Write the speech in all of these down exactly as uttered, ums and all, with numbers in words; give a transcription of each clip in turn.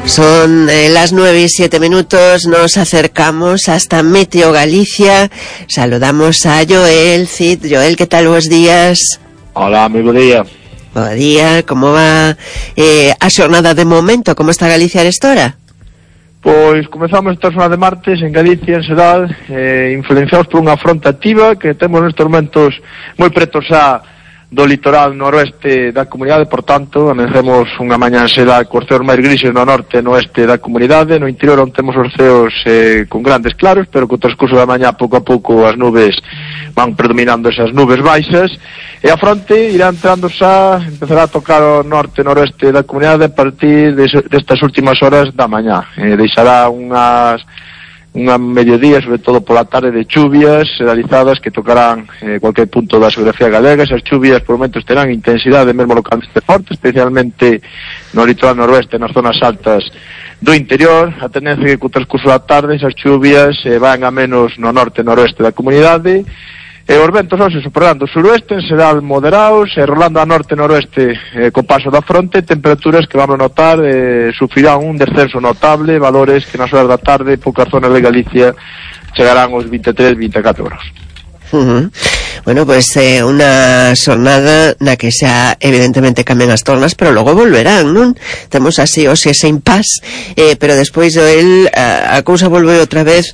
Son eh, las nueve y siete minutos, nos acercamos hasta Meteo Galicia. Saludamos a Joel Cid. Joel, ¿qué tal? Buenos días. Hola, moi bo día. Bo día, como va eh, a xornada de momento? Como está Galicia a esta hora? Pois comezamos esta semana de martes en Galicia, en Sedal, eh, influenciados por unha fronte activa que temos nestes momentos moi preto xa do litoral noroeste da comunidade, por tanto, amanecemos unha mañá en Sedal cos ceos máis grises no norte e no oeste da comunidade. No interior onde temos os ceos eh, con grandes claros, pero co transcurso da mañá pouco a pouco as nubes van predominando esas nubes baixas, e a fronte irá entrando xa, empezará a tocar o norte e noroeste da comunidade a partir de, destas últimas horas da mañá. Eh, deixará unhas unha mediodía, sobre todo pola tarde, de chuvias realizadas que tocarán eh, cualquier punto da xeografía galega. Esas chuvias por momentos terán intensidade mesmo localmente forte, especialmente no litoral noroeste, nas zonas altas do interior. A tendencia que co transcurso da tarde esas chuvias eh, van a menos no norte e noroeste da comunidade, e os ventos hoxe superando o suroeste, en Sedal moderados, e rolando a norte e noroeste eh, co paso da fronte, temperaturas que vamos notar eh, sufrirán un descenso notable, valores que nas horas da tarde poucas zonas de Galicia chegarán aos vinte e tres, vinte e catro graus. Uh-huh. Bueno, pues eh, unha xornada na que xa evidentemente cambian as tornas, pero logo volverán, non? Temos así hoxe ese impas, eh, pero despois do el a, a cousa volve outra vez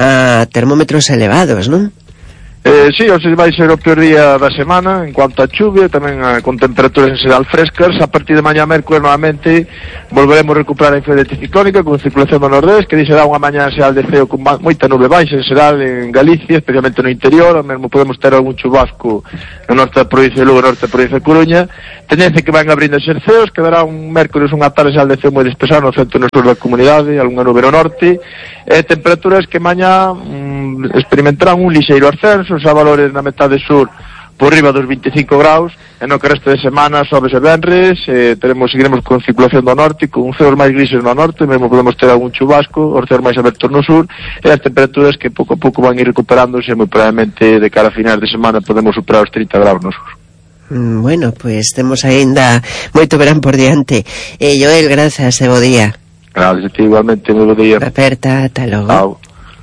a termómetros elevados, non? Eh, sí, hoxe vai ser o peor día da semana en cuanto a chuvia, tamén a, con temperaturas en Sedal frescas. A partir de mañá mércoles novamente volveremos a recuperar a influencia anticiclónica con circulación do nordés, que será unha mañá en Sedal de ceo con moita nube baixa en Sedal, en Galicia, especialmente no interior. Ao mesmo podemos ter algún chubasco no norte da provincia de Lugo, norte da provincia de Coruña. Tendencia que van abrindo ser ceos, quedará un mércoles unha tarde Sedal de ceo moi despesado no centro e no sur da comunidade, algunha nube no norte, e temperaturas que mañá mm, experimentarán un lixeiro ascenso, xa valores na metade sur por riba dos vinte e cinco graus, e no que resto de semana, sobres e venres, eh, teremos, seguiremos con circulación do norte, con ceos máis grises no norte, mesmo podemos ter algún chubasco, os ceos máis abertos no sur, e as temperaturas que pouco a pouco van ir recuperándose, moi probablemente de cara a finais de semana podemos superar os trinta graus no sur. Bueno, pues temos aínda moito verán por diante. Eh, Joel, grazas e bo día. Gracias, igualmente, moi bo día. Aperta, ata logo. Chao.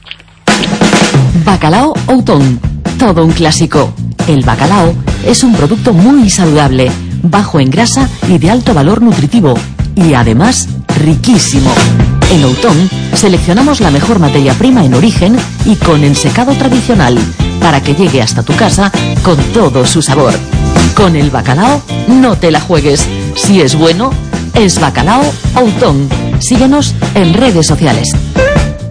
Bacalao Outón, todo un clásico. El bacalao es un producto muy saludable, bajo en grasa y de alto valor nutritivo, y además riquísimo. En Outón seleccionamos la mejor materia prima en origen y con ensecado tradicional, para que llegue hasta tu casa con todo su sabor. Con el bacalao no te la juegues. Si es bueno, es Bacalao Outón. Síguenos en redes sociales.